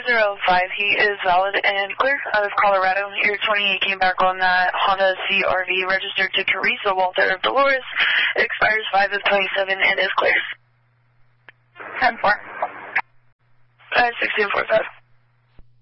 He is valid and clear out of Colorado. Your 28 came back on that Honda CRV registered to Teresa Walter of Dolores. It expires 5 of 27 and is clear. 10-4. 1645.